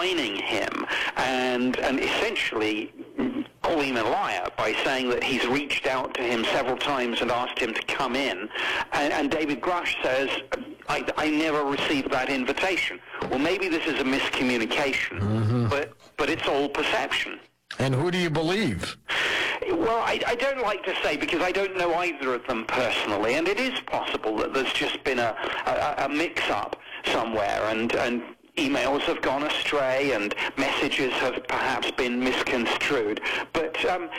undermining him and essentially calling him a liar by saying that he's reached out to him several times and asked him to come in. And David Grush says, I never received that invitation. Well, maybe this is a miscommunication, but it's all perception. And who do you believe? Well, I don't like to say because I don't know either of them personally, and it is possible that there's just been a mix-up somewhere, and emails have gone astray, and messages have perhaps been misconstrued. But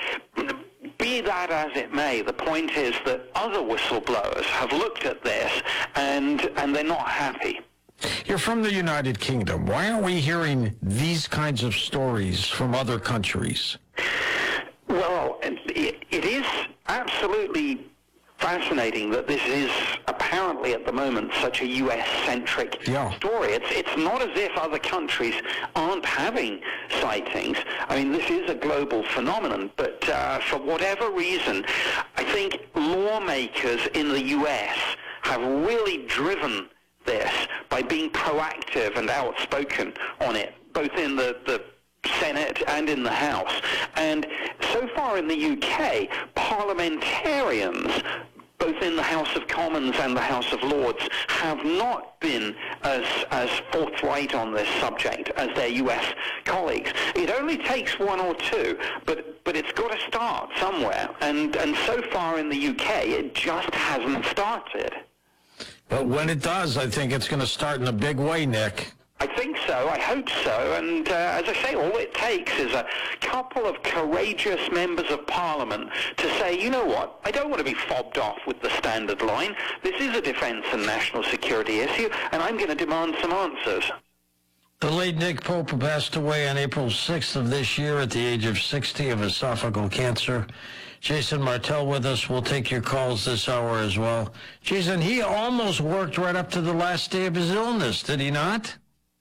be that as it may, the point is that other whistleblowers have looked at this, and they're not happy. You're from the United Kingdom. Why aren't we hearing these kinds of stories from other countries? Well, it is absolutely fascinating that this is apparently at the moment such a U.S.-centric story. It's not as if other countries aren't having sightings. I mean, this is a global phenomenon, but for whatever reason, I think lawmakers in the U.S. have really driven this by being proactive and outspoken on it, both in the Senate and in the House. And so far in the UK, parliamentarians, both in the House of Commons and the House of Lords, have not been as forthright on this subject as their US colleagues. It only takes one or two, but it's got to start somewhere. And so far in the UK, it just hasn't started. But when it does, I think it's going to start in a big way, Nick. I think so. I hope so. And as I say, all it takes is a couple of courageous members of Parliament to say, you know what, I don't want to be fobbed off with the Standard Line. This is a defence and national security issue, and I'm going to demand some answers. The late Nick Pope passed away on April 6th of this year at the age of 60 of esophageal cancer. Jason Martell with us. We'll take your calls this hour as well. Jason, he almost worked right up to the last day of his illness, did he not?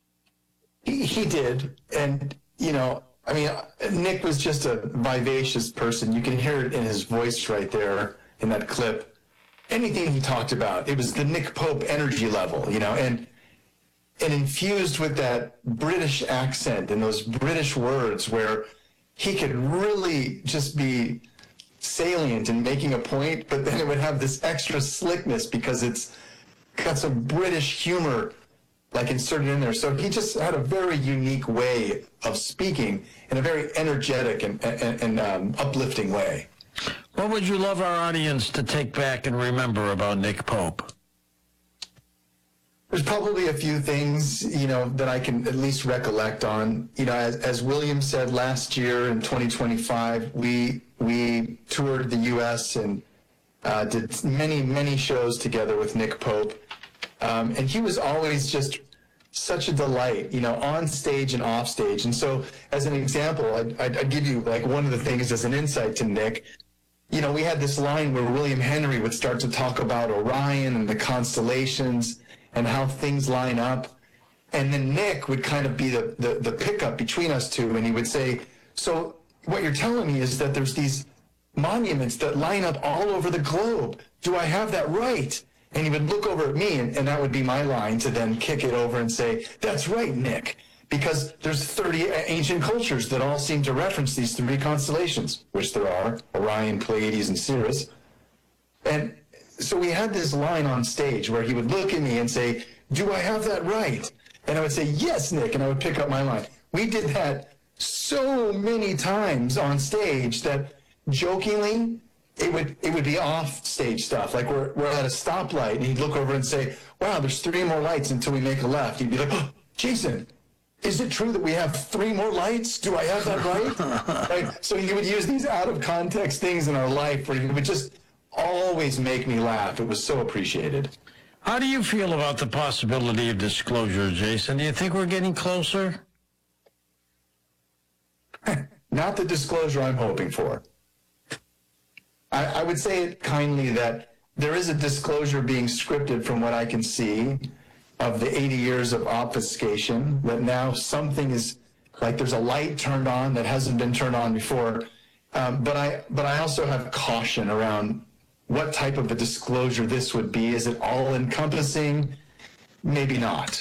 He did. And, you know, I mean, Nick was just a vivacious person. You can hear it in his voice right there in that clip. Anything he talked about, it was the Nick Pope energy level, you know, and infused with that British accent and those British words where he could really just be salient in making a point, but then it would have this extra slickness because it's got some British humor like inserted in there. So he just had a very unique way of speaking in a very energetic and uplifting way. What would you love our audience to take back and remember about Nick Pope? There's probably a few things, you know, that I can at least recollect on. You know, as William said last year in 2025, we toured the U.S. and did many shows together with Nick Pope. And he was always just such a delight, you know, on stage and off stage. And so as an example, I'd give you like one of the things as an insight to Nick. You know, we had this line where William Henry would start to talk about Orion and the constellations and how things line up. And then Nick would kind of be the pickup between us two, and he would say, so what you're telling me is that there's these monuments that line up all over the globe. Do I have that right? And he would look over at me, and that would be my line to then kick it over and say, that's right, Nick, because there's 30 ancient cultures that all seem to reference these three constellations, which there are, Orion, Pleiades, and Sirius. And so we had this line on stage where he would look at me and say, do I have that right? And I would say, yes, Nick, and I would pick up my line. We did that so many times on stage that jokingly, it would be off stage stuff. Like we're at a stoplight and he'd look over and say, wow, there's 3 more lights until we make a left. He'd be like, oh, Jason, is it true that we have 3 more lights? Do I have that right? Right? So he would use these out of context things in our life where he would just always make me laugh. It was so appreciated. How do you feel about the possibility of disclosure, Jason? Do you think we're getting closer? Not the disclosure I'm hoping for. I would say it kindly that there is a disclosure being scripted from what I can see of the 80 years of obfuscation, that now something is, like there's a light turned on that hasn't been turned on before. But I also have caution around what type of a disclosure this would be. Is it all-encompassing? Maybe not.